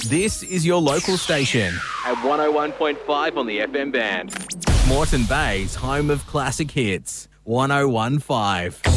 This is your local station At 101.5 on the FM band. Moreton Bay's home of classic hits. 101.5.